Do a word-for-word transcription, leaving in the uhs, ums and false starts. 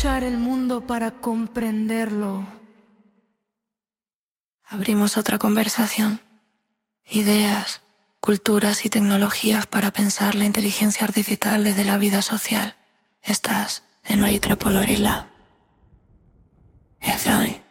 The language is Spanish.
escuchar el mundo para comprenderlo. Abrimos otra conversación. Ideas, culturas y tecnologías para pensar la inteligencia artificial desde la vida social. Estás en I triple R Lab. F I.